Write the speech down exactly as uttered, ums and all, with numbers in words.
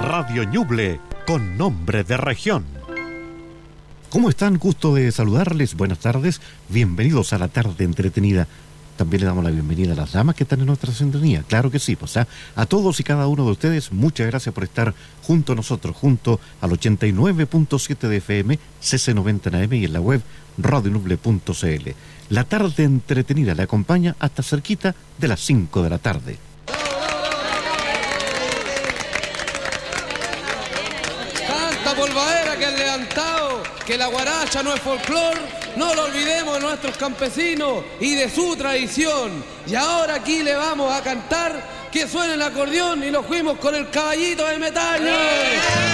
Radio Ñuble, con nombre de región. ¿Cómo están? Gusto de saludarles. Buenas tardes. Bienvenidos a la tarde entretenida. También le damos la bienvenida a las damas que están en nuestra sintonía. Claro que sí, pues ¿eh? A todos y cada uno de ustedes, muchas gracias por estar junto a nosotros, junto al ochenta y nueve punto siete de F M, C C noventa en A M y en la web radio ñuble punto c l. La tarde entretenida le acompaña hasta cerquita de las cinco de la tarde. Canta polvadera que han levantado, que la guaracha no es folclor, no lo olvidemos de nuestros campesinos y de su tradición. Y ahora aquí le vamos a cantar que suene el acordeón y nos fuimos con el caballito de Metaño.